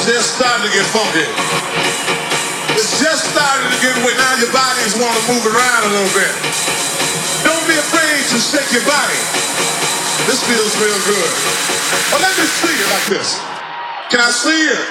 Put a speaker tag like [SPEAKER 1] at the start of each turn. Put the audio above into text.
[SPEAKER 1] just starting to get funky. It's just starting to get wet. Now your bodies want to move around a little bit. Don't be afraid to shake your body. This feels real good. Well, let me see it like this. Can I see it?